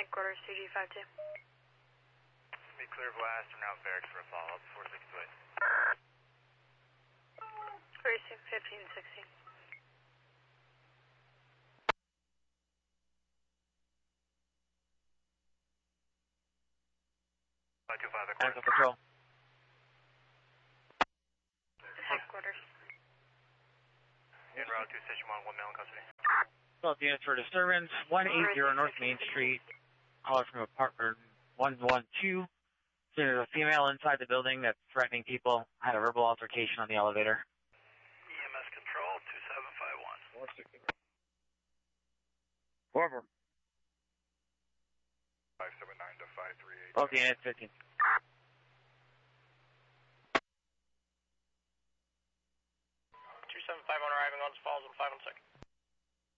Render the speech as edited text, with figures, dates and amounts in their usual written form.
Headquarters, CG52. Be clear of last, and out barracks for a follow-up, 468. Racing 1516. Active patrol. Headquarters. En route to station 1 male in custody. Both units for disturbance, 180 North Main Street. Caller from apartment 112. There's a female inside the building that's threatening people. Had a verbal altercation on the elevator. EMS control, 2751. 4-4. 579 to 538. Both units, 15.